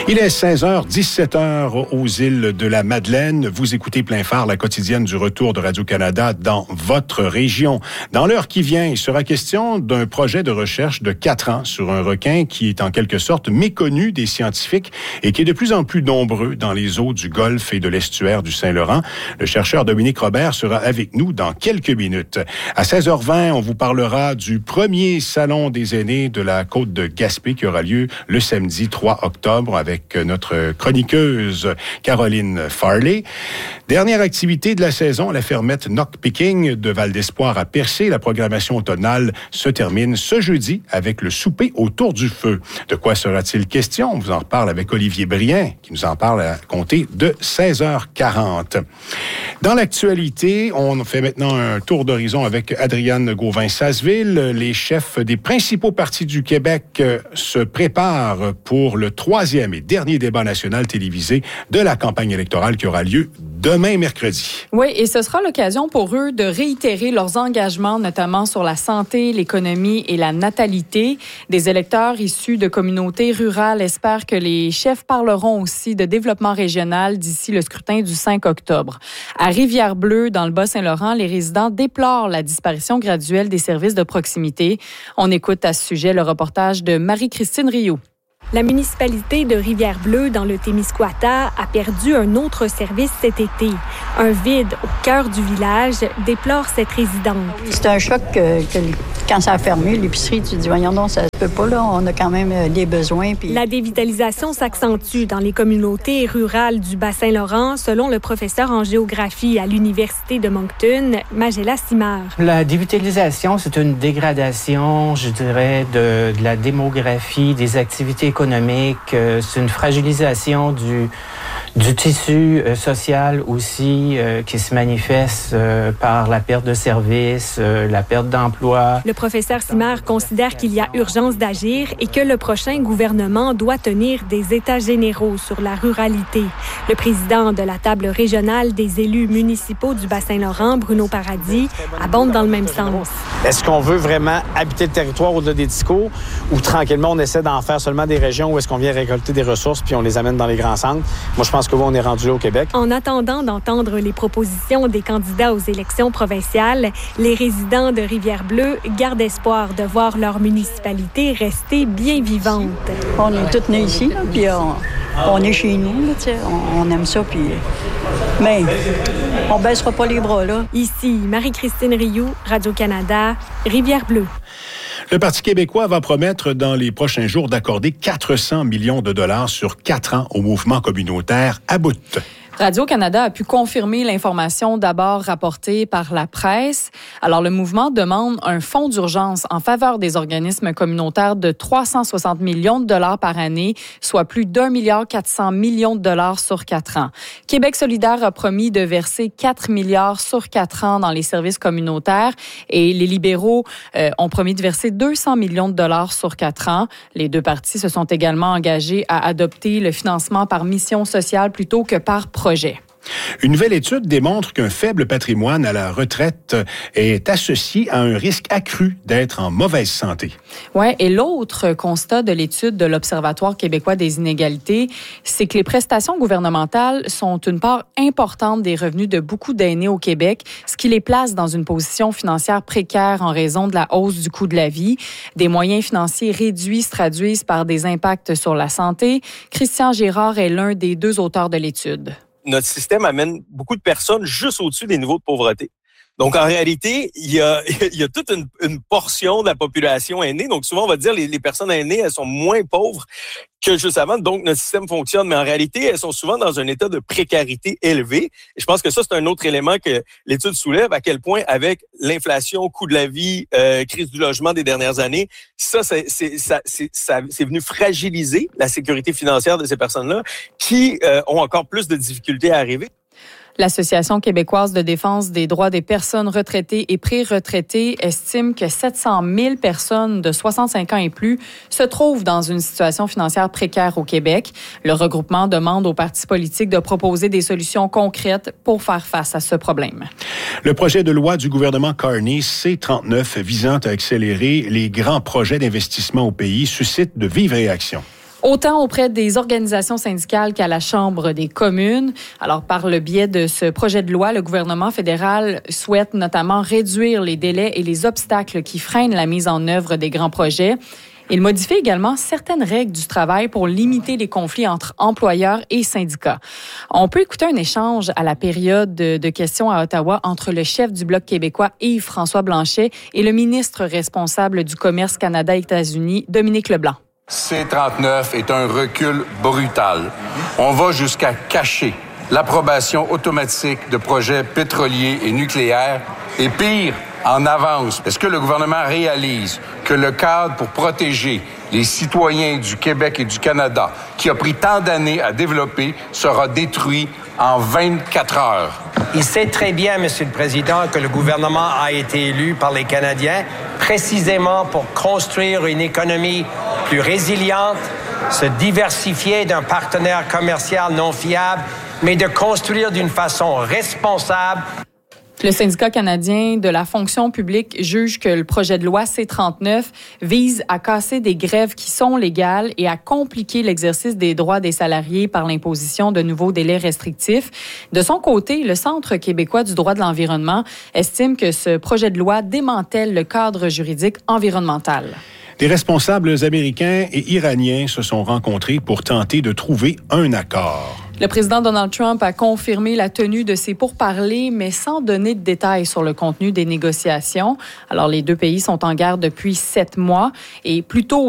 Il est 16h, 17h aux îles de la Madeleine. Vous écoutez Plein Phare, la quotidienne du retour de Radio-Canada dans votre région. Dans l'heure qui vient, il sera question d'un projet de recherche de 4 ans sur un requin qui est en quelque sorte méconnu des scientifiques et qui est de plus en plus nombreux dans les eaux du Golfe et de l'estuaire du Saint-Laurent. Le chercheur Dominique Robert sera avec nous dans quelques minutes. À 16h20, on vous parlera du premier salon des aînés de la côte de Gaspé qui aura lieu le samedi 3 octobre avec notre chroniqueuse Caroline Farley. Dernière activité de la saison, la fermette Knock-Picking de Val-d'Espoir à Percé. La programmation automnale se termine ce jeudi avec le souper autour du feu. De quoi sera-t-il question? On vous en reparle avec Olivier Brien, qui nous en parle à compter de 16h40. Dans l'actualité, on fait maintenant un tour d'horizon avec Adriane Gauvin-Sasseville. Les chefs des principaux partis du Québec se préparent pour le 3e et dernier débat national télévisé de la campagne électorale qui aura lieu demain, mercredi. Oui, et ce sera l'occasion pour eux de réitérer leurs engagements, notamment sur la santé, l'économie et la natalité. Des électeurs issus de communautés rurales espèrent que les chefs parleront aussi de développement régional d'ici le scrutin du 5 octobre. À Rivière-Bleue, dans le Bas-Saint-Laurent, les résidents déplorent la disparition graduelle des services de proximité. On écoute à ce sujet le reportage de Marie-Christine Rioux. La municipalité de Rivière-Bleue, dans le Témiscouata, a perdu un autre service cet été. Un vide au cœur du village déplore cette résidente. C'est un choc que quand ça a fermé, l'épicerie, tu te dis, voyons donc, ça se peut pas, là, on a quand même des besoins. Puis... La dévitalisation s'accentue dans les communautés rurales du Bas-Saint-Laurent, selon le professeur en géographie à l'Université de Moncton, Magella Simard. La dévitalisation, c'est une dégradation, je dirais, de la démographie, des activités économiques. C'est une fragilisation du tissu social aussi qui se manifeste par la perte de services, la perte d'emploi. Le professeur Simard considère qu'il y a urgence d'agir et que le prochain gouvernement doit tenir des états généraux sur la ruralité. Le président de la table régionale des élus municipaux du Bas-Saint-Laurent, Bruno Paradis, abonde dans le même sens. Est-ce qu'on veut vraiment habiter le territoire au-delà des discours ou tranquillement on essaie d'en faire seulement des régions où est-ce qu'on vient récolter des ressources puis on les amène dans les grands centres? Moi, je pense que on est rendu là au Québec. En attendant d'entendre les propositions des candidats aux élections provinciales, les résidents de Rivière-Bleue gardent espoir de voir leur municipalité rester bien vivante. On est tous nés ici, là, puis on est chez nous, là, on aime ça, puis... Mais on baissera pas les bras, là. Ici, Marie-Christine Rioux, Radio-Canada, Rivière-Bleue. Le Parti québécois va promettre dans les prochains jours d'accorder 400 millions de dollars sur 4 ans au mouvement communautaire à bout. Radio-Canada a pu confirmer l'information d'abord rapportée par la presse. Alors, le mouvement demande un fonds d'urgence en faveur des organismes communautaires de 360 millions de dollars par année, soit plus d'1,4 milliard de dollars sur 4 ans. Québec solidaire a promis de verser 4 milliards sur 4 ans dans les services communautaires et les libéraux ont promis de verser 200 millions de dollars sur 4 ans. Les deux partis se sont également engagés à adopter le financement par mission sociale plutôt que par projet. Une nouvelle étude démontre qu'un faible patrimoine à la retraite est associé à un risque accru d'être en mauvaise santé. Oui, et l'autre constat de l'étude de l'Observatoire québécois des inégalités, c'est que les prestations gouvernementales sont une part importante des revenus de beaucoup d'aînés au Québec, ce qui les place dans une position financière précaire en raison de la hausse du coût de la vie. Des moyens financiers réduits se traduisent par des impacts sur la santé. Christian Girard est l'un des deux auteurs de l'étude. Notre système amène beaucoup de personnes juste au-dessus des niveaux de pauvreté. Donc, en réalité, il y a toute une portion de la population aînée. Donc, souvent, on va dire les personnes aînées, elles sont moins pauvres que juste avant. Donc, notre système fonctionne. Mais en réalité, elles sont souvent dans un état de précarité élevé. Et je pense que ça, c'est un autre élément que l'étude soulève, à quel point, avec l'inflation, coût de la vie, crise du logement des dernières années, ça c'est venu fragiliser la sécurité financière de ces personnes-là qui ont encore plus de difficultés à arriver. L'Association québécoise de défense des droits des personnes retraitées et pré-retraitées estime que 700 000 personnes de 65 ans et plus se trouvent dans une situation financière précaire au Québec. Le regroupement demande aux partis politiques de proposer des solutions concrètes pour faire face à ce problème. Le projet de loi du gouvernement Carney C-39 visant à accélérer les grands projets d'investissement au pays suscite de vives réactions. Autant auprès des organisations syndicales qu'à la Chambre des communes. Alors, par le biais de ce projet de loi, le gouvernement fédéral souhaite notamment réduire les délais et les obstacles qui freinent la mise en œuvre des grands projets. Il modifie également certaines règles du travail pour limiter les conflits entre employeurs et syndicats. On peut écouter un échange à la période de questions à Ottawa entre le chef du Bloc québécois, Yves-François Blanchet, et le ministre responsable du Commerce Canada-États-Unis, Dominique Leblanc. C-39 est un recul brutal. On va jusqu'à cacher l'approbation automatique de projets pétroliers et nucléaires et pire, en avance. Est-ce que le gouvernement réalise que le cadre pour protéger les citoyens du Québec et du Canada, qui a pris tant d'années à développer, sera détruit en 24 heures? Il sait très bien, Monsieur le Président, que le gouvernement a été élu par les Canadiens précisément pour construire une économie plus résiliente, se diversifier d'un partenaire commercial non fiable, mais de construire d'une façon responsable. Le syndicat canadien de la fonction publique juge que le projet de loi C-39 vise à casser des grèves qui sont légales et à compliquer l'exercice des droits des salariés par l'imposition de nouveaux délais restrictifs. De son côté, le Centre québécois du droit de l'environnement estime que ce projet de loi démantèle le cadre juridique environnemental. Des responsables américains et iraniens se sont rencontrés pour tenter de trouver un accord. Le président Donald Trump a confirmé la tenue de ces pourparlers, mais sans donner de détails sur le contenu des négociations. Alors, les deux pays sont en guerre depuis 7 mois et plus tôt